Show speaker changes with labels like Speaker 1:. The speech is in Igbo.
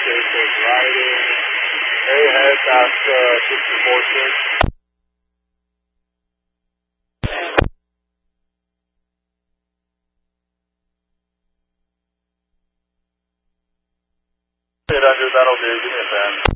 Speaker 1: take right in. Hey, head past 64-6. Under, that'll do. Give me a fan.